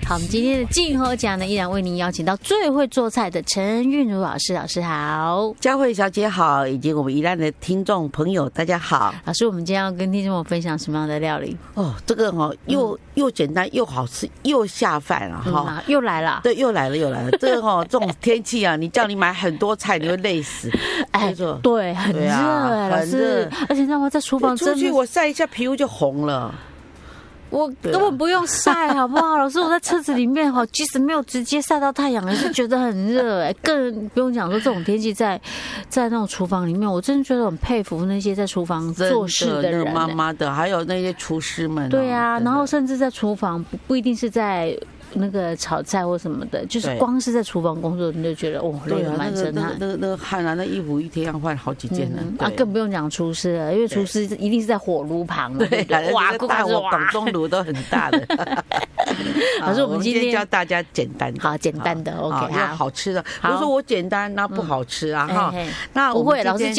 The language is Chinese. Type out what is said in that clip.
好，我们今天的静候奖呢，依然为您邀请到最会做菜的陈韵如老师，老师好， 佳慧小姐好，以及我们宜兰的听众朋友大家好。 老师，我们今天要跟听众朋友分享什么样的料理？ 哦，这个又简单又好吃又下饭啊！哈， 又来了， 对，又来了。这个这种天气啊，你叫你买很多菜，你会累死。 哎，对，很热哎，老师，而且让我在厨房出去我晒一下皮肤就红了。 我根本不用晒，好不好？老师，我在车子里面哈，即使没有直接晒到太阳，也是觉得很热哎。更不用讲说这种天气在那种厨房里面，我真的觉得很佩服那些在厨房做事的人， 妈妈的，还有那些厨师们。 对啊，然后甚至在厨房不一定是在那个炒菜或什么的，就是光是在厨房工作，你就觉得哇，累得满身汗。 那个汗啊，那衣服一天要换好几件呢。 啊，更不用讲厨师了，因为厨师一定是在火炉旁的， 对，哇，大火广东炉都很大的。 老师，我们今天教大家简单的， 好简单的 ，OK， 要好吃的。比如说我简单，那不好吃啊哈。 那不会，老师。